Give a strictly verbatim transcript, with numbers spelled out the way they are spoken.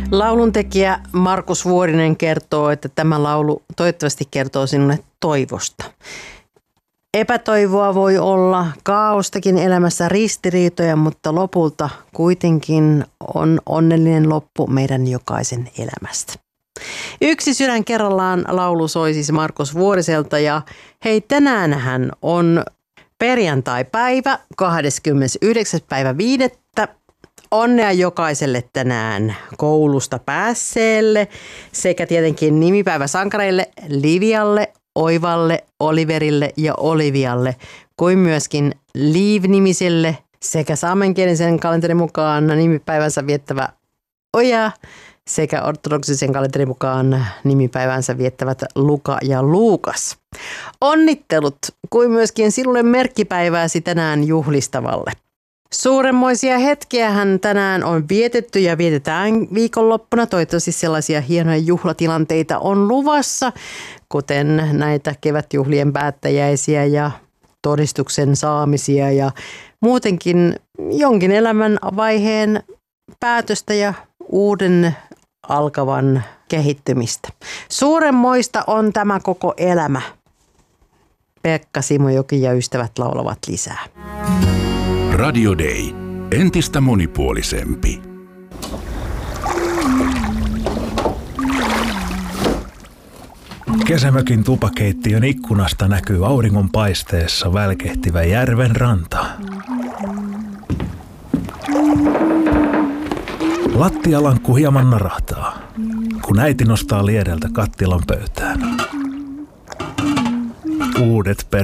Lauluntekijä Markus Vuorinen kertoo, että tämä laulu toivottavasti kertoo sinulle toivosta. Epätoivoa voi olla, kaaostakin elämässä, ristiriitoja, mutta lopulta kuitenkin on onnellinen loppu meidän jokaisen elämästä. Yksi sydän kerrallaan laulu soi siis Markus Vuoriselta ja hei, tänäänhän on perjantai-päivä, kahdeskymmenesyhdeksäs päivä viidettä. Onnea jokaiselle tänään koulusta päässeelle sekä tietenkin nimipäiväsankareille Livialle, Oivalle, Oliverille ja Olivialle, kuin myöskin Liiv-nimiselle sekä saamenkielisen kalenterin mukaan nimipäivänsä viettävä Oja sekä ortodoksisen kalenterin mukaan nimipäivänsä viettävät Luka ja Luukas. Onnittelut kuin myöskin sinulle merkkipäivääsi tänään juhlistavalle. Suuremmoisia hetkiähän tänään on vietetty ja vietetään viikonloppuna. Toivottavasti sellaisia hienoja juhlatilanteita on luvassa, kuten näitä kevätjuhlien päättäjäisiä ja todistuksen saamisia ja muutenkin jonkin elämän vaiheen päätöstä ja uuden alkavan kehittymistä. Suuremmoista on tämä koko elämä. Pekka Simojoki ja ystävät laulavat lisää. Radio Day. Entistä monipuolisempi. Kesämökin tupakeittiön ikkunasta näkyy auringonpaisteessa välkehtivä järven ranta. Lattialankku hieman narahtaa, kun äiti nostaa liedeltä kattilan pöytään. Uudet per